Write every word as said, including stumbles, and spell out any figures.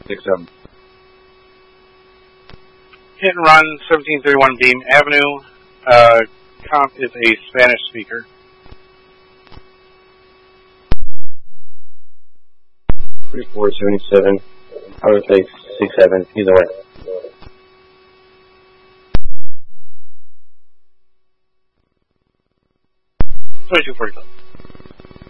six seven. Hit and run, seventeen thirty-one Beam Avenue. Uh, comp is a Spanish speaker. thirty-four seventy-seven. I would say six seven, either way. twenty-two forty-five.